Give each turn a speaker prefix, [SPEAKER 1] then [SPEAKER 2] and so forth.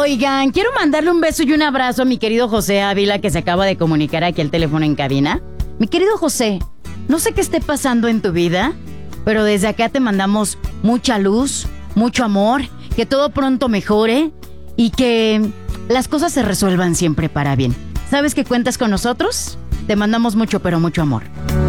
[SPEAKER 1] Oigan, quiero mandarle un beso y un abrazo a mi querido José Ávila, que se acaba de comunicar aquí al teléfono en cabina. Mi querido José, no sé qué esté pasando en tu vida, pero desde acá te mandamos mucha luz, mucho amor, que todo pronto mejore y que las cosas se resuelvan siempre para bien. ¿Sabes que cuentas con nosotros? Te mandamos mucho, pero mucho amor.